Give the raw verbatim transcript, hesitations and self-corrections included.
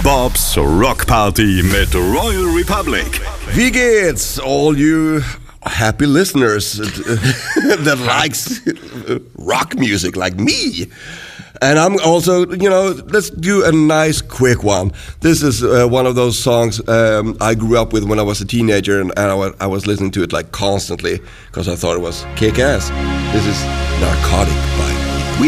Bobs Rock Party mit Royal Republic. Wie geht's, all you happy listeners that likes rock music like me? And I'm also, you know, let's do a nice quick one. This is uh, one of those songs um, I grew up with when I was a teenager, and, and I, was, I was listening to it like constantly because I thought it was kick-ass. This is Narcotic by